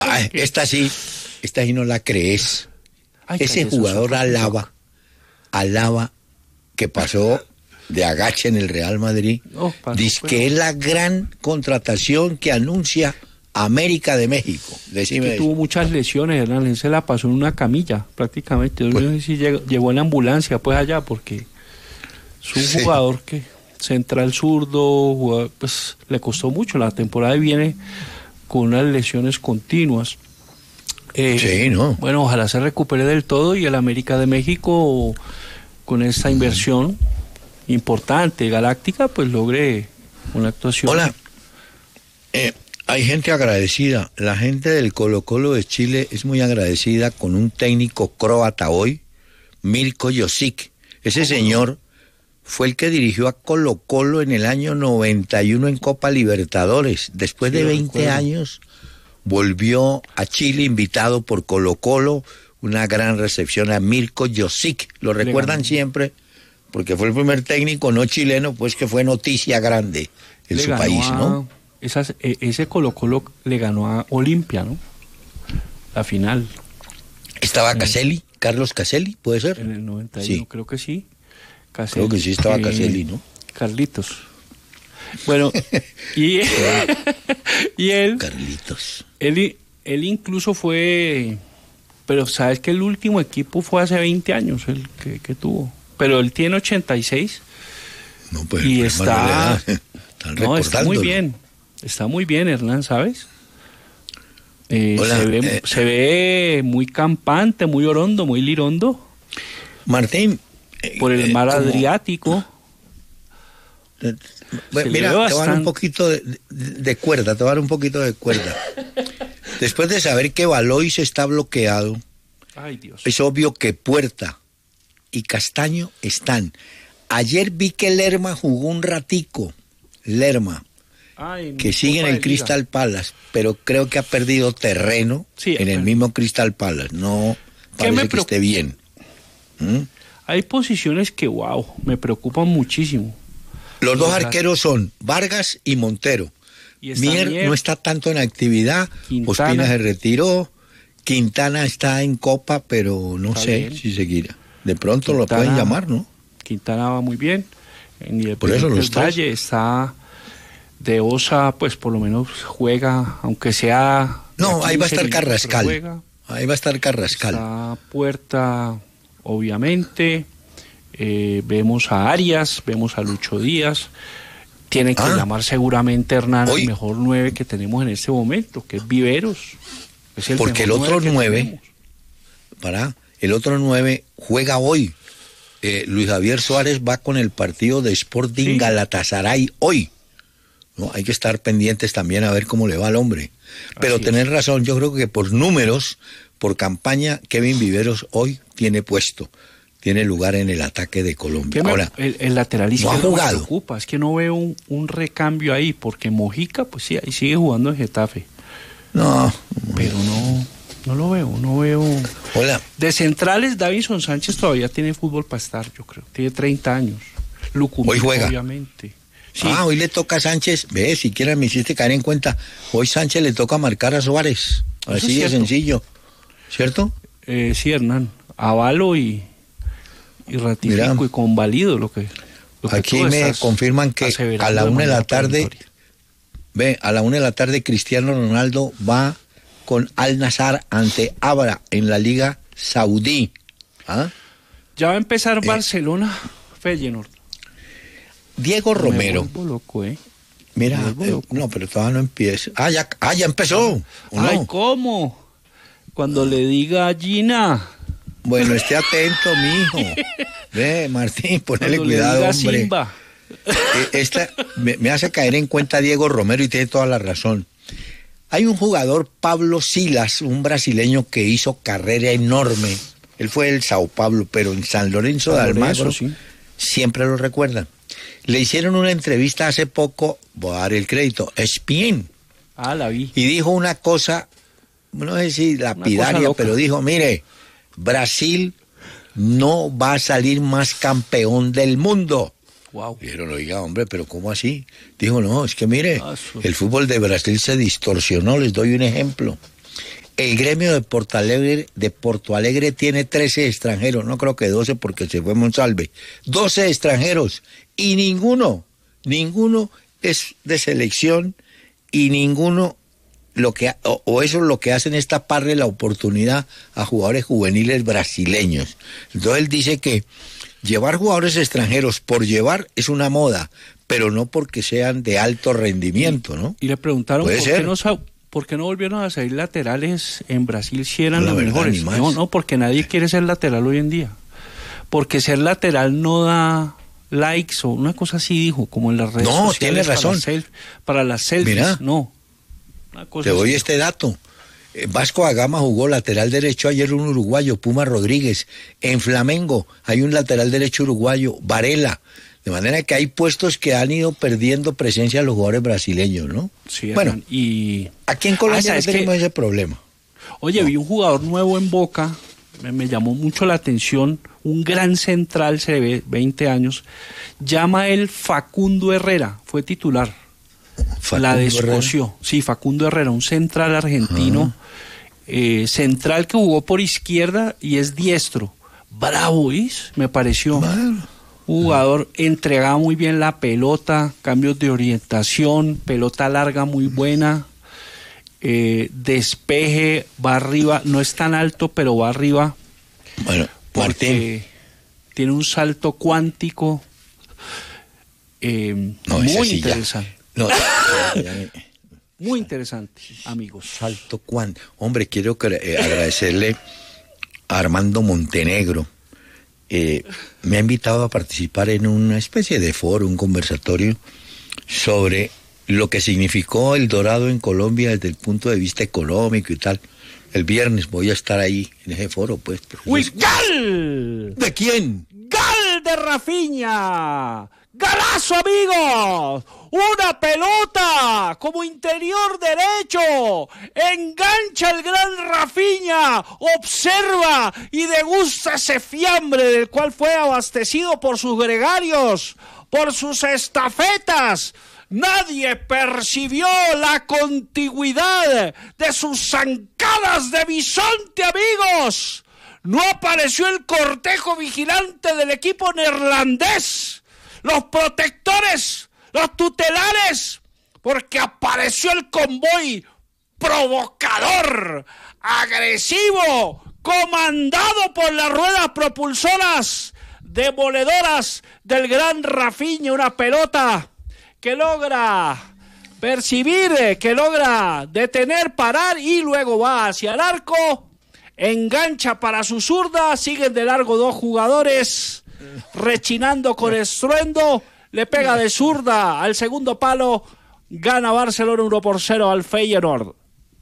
Esta sí no la crees. Ay, Ese cállese, jugador Sopa. alaba que pasó de agache en el Real Madrid. No, pasó, Dice pero- que es la gran contratación que anuncia América de México. Decime que eso. tuvo muchas lesiones, Hernán. Él se la pasó en una camilla, prácticamente. Yo Pues- no sé si llegó en la ambulancia, pues allá, porque es un Sí. jugador que central zurdo, pues le costó mucho. La temporada viene con unas lesiones continuas. Sí, ¿no? Bueno, ojalá se recupere del todo y el América de México, con esta inversión importante, galáctica, pues logre una actuación. Hola. Hay gente agradecida. La gente del Colo-Colo de Chile es muy agradecida con un técnico croata hoy, Mirko Josic. Ese señor fue el que dirigió a Colo-Colo en el año 91 en Copa Libertadores. Después Sí, de lo 20 recuerdo. años volvió a Chile invitado por Colo-Colo. Una gran recepción a Mirko Josic. Lo Le recuerdan ganó. siempre porque fue el primer técnico no chileno, pues que fue noticia grande en Le su ganó país, ¿no? Ese Colo-Colo le ganó a Olimpia, ¿no? La final, Estaba Caselli, Carlos Caselli, ¿puede ser? en el 91, Sí. creo que sí. Creo que sí estaba Caselli, ¿no? Carlitos. Bueno, y, y Carlitos. él incluso fue, pero sabes que el último equipo fue hace 20 años, el que tuvo. Pero él tiene 86 No, pues y pues, está, Manuel, están no, está muy recordándolo. bien. Está muy bien, Hernán, ¿sabes? Hola, se ve muy campante, muy orondo, muy lirondo Martín. por el mar como- Adriático. Bueno, se le mira, ve te voy a dar un bastante. poquito de cuerda, te voy a dar un poquito de cuerda. Después de saber que Valois está bloqueado, Ay, Dios. es obvio que Puerta y Castaño están. Ayer vi que Lerma jugó un ratico, Lerma, Ay, que sigue en Copa el de Liga. Crystal Palace, pero creo que ha perdido terreno Sí, en el bueno. mismo Crystal Palace. No ¿Qué me parece que preocupa? esté bien. ¿Mm? Hay posiciones que, wow, me preocupan muchísimo. Los dos Exacto. arqueros son Vargas y Montero. Y está Mier no está tanto en actividad, Quintana. Ospina se retiró, Quintana está en Copa, pero no Está sé bien. si seguirá. De pronto lo Quintana- pueden llamar, ¿no? Quintana va muy bien. En Por eso el los tres. Valle está de Osa, pues por lo menos juega, aunque sea... de No, ahí va a 15 estar minutos, Carrascal. pero juega. Ahí va a estar Carrascal. Está Puerta, obviamente. Vemos a Arias, vemos a Lucho Díaz. Tienen que llamar seguramente Hernán Hoy- el mejor 9 que tenemos en este momento, que es Viveros. Es Porque el mejor otro 9 que 9, el otro 9 juega hoy. Luis Javier Suárez va con el partido de Sporting Sí. Galatasaray hoy. ¿No? Hay que estar pendientes también a ver cómo le va al hombre. Pero Así tener razón, yo creo que por números, por campaña, Kevin Viveros hoy tiene puesto, tiene lugar en el ataque de Colombia. Ahora, el lateral no ha izquierdo me jugado. preocupa, es que no veo un recambio ahí, porque Mojica, pues sí, ahí sigue jugando en Getafe, no. pero no lo veo, no veo. Hola, De centrales, Davinson Sánchez todavía tiene fútbol para estar, yo creo, tiene 30 años. Lucumí, Hoy juega. obviamente. Sí, hoy le toca a Sánchez, ve, siquiera me hiciste caer en cuenta, hoy Sánchez le toca marcar a Suárez, Eso es así de cierto. sencillo, ¿cierto? sí, Hernán, avalo y ratifico Mira, y convalido lo que Aquí tú me estás confirman que aseverando a la de 1 de la manera tarde, peremptoria. a la 1 de la tarde Cristiano Ronaldo va con Al Nassr ante Abra en la Liga Saudí. ¿Ah? Ya va a empezar Barcelona, Feyenoord. Diego Romero. Me vuelvo loco, Mira, me vuelvo loco. no, pero todavía no empieza. Ya empezó. ¿O Ay, no? ¿cómo? Cuando le diga Gina. Bueno, esté atento, mijo. Ve, Martín, ponele Cuando le cuidado, diga hombre. Simba. Esta me hace caer en cuenta Diego Romero y tiene toda la razón. Hay un jugador, Pablo Silas, un brasileño que hizo carrera enorme. Él fue del Sao Paulo, pero en San Lorenzo de San Lorenzo, Almagro sí. siempre lo recuerdan. Le hicieron una entrevista hace poco, voy a dar el crédito, ESPN, Ah, la vi. y dijo una cosa, no sé si cosa lapidaria, loca. pero dijo, mire, Brasil no va a salir más campeón del mundo. Wow. Dijeron, oiga, hombre, pero ¿cómo así? Dijo, no, es que mire, Ah, eso. el fútbol de Brasil se distorsionó, les doy un ejemplo. el gremio de Porto Alegre tiene 13 extranjeros, no creo que 12 porque se fue Monsalve, 12 extranjeros y ninguno es de selección y ninguno o eso es lo que hacen es taparle la oportunidad a jugadores juveniles brasileños. Entonces él dice que llevar jugadores extranjeros por llevar es una moda, pero no porque sean de alto rendimiento, ¿no? Y le preguntaron por qué no volvieron a salir laterales en Brasil si eran los mejores. No, porque nadie quiere ser lateral hoy en día. Porque ser lateral no da likes o una cosa así dijo, como en las redes sociales. No, tiene razón. Para las selfies, mira, no. Te doy este dato. Vasco da Gama jugó lateral derecho ayer un uruguayo, Puma Rodríguez. En Flamengo hay un lateral derecho uruguayo, Varela. De manera que hay puestos que han ido perdiendo presencia los jugadores brasileños, ¿no? Sí, bueno, y aquí en Colombia no tenemos ese problema. Oye, vi un jugador nuevo en Boca, me llamó mucho la atención, un gran central, se ve 20 años, llama él Facundo Herrera, fue titular. La descoció. Sí, Facundo Herrera, un central argentino, central que jugó por izquierda y es diestro. Bravo, ¿ves? Me pareció. Bueno. Jugador entregaba muy bien la pelota, cambios de orientación, pelota larga muy buena, despeje, va arriba, no es tan alto, pero va arriba. Bueno, Martín. Tiene un salto cuántico muy interesante. No, muy interesante, amigos. Salto cuántico. Hombre, quiero agradecerle a Armando Montenegro. Me ha invitado a participar en una especie de foro, un conversatorio sobre lo que significó el Dorado en Colombia desde el punto de vista económico y tal. El viernes voy a estar ahí en ese foro, pues. ¡Uy, ¡Gal! ¿De quién? ¡Gal de Rafinha! ¡Galazo, amigos! ¡Una pelota como interior derecho! ¡Engancha el gran Rafinha! ¡Observa y degusta ese fiambre del cual fue abastecido por sus gregarios, por sus estafetas! Nadie percibió la contigüidad de sus zancadas de bisonte, amigos. No apareció el cortejo vigilante del equipo neerlandés, los protectores, los tutelares, porque apareció el convoy provocador, agresivo, comandado por las ruedas propulsoras demoledoras del gran Rafinha, una pelota que logra percibir, que logra detener, parar y luego va hacia el arco, engancha para su zurda, siguen de largo dos jugadores, rechinando con estruendo, le pega de zurda al segundo palo, gana Barcelona 1-0 al Feyenoord.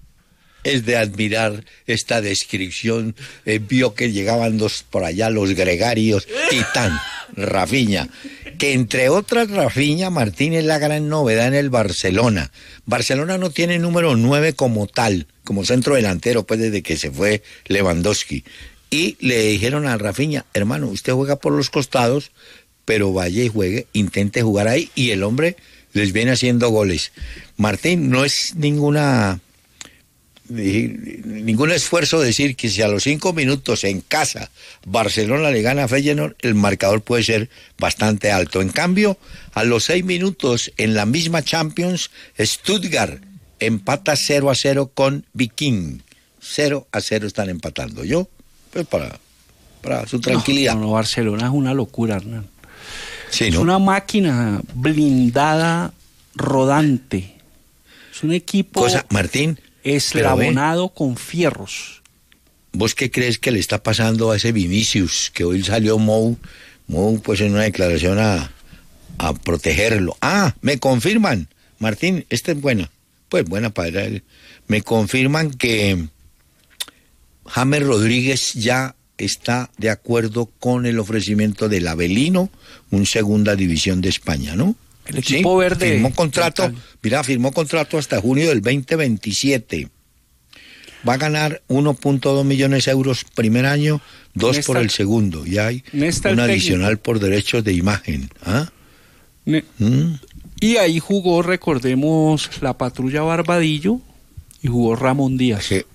Es de admirar esta descripción, vio que llegaban por allá los gregarios, Titán, Rafinha, que entre otras Rafinha, Martín, es la gran novedad en el Barcelona. Barcelona no tiene número 9 como tal, como centro delantero, pues desde que se fue Lewandowski. Y le dijeron a Rafinha, hermano, usted juega por los costados, pero vaya y juegue, intente jugar ahí, y el hombre les viene haciendo goles. Martín, no es ningún esfuerzo decir que si a los 5 minutos en casa Barcelona le gana a Feyenoord, el marcador puede ser bastante alto. En cambio, a los 6 minutos en la misma Champions, Stuttgart empata 0-0 con Viking. 0-0 están empatando. Yo, pues para su tranquilidad. No, Barcelona es una locura, Hernán. Sí, ¿no? Es una máquina blindada, rodante. Es un equipo... Martín, eslabonado con fierros. ¿Vos qué crees que le está pasando a ese Vinicius? Que hoy salió Mou pues en una declaración a protegerlo. Me confirman, Martín, esta es buena. Pues buena para él. Me confirman que James Rodríguez ya está de acuerdo con el ofrecimiento del Avelino, un segunda división de España, ¿no? El equipo verde. Firmó contrato hasta junio del 2027. Va a ganar 1.2 millones de euros primer año, 2 por el segundo. Y hay un adicional por derechos de imagen. Y ahí jugó, recordemos, la patrulla Barbadillo y jugó Ramón Díaz.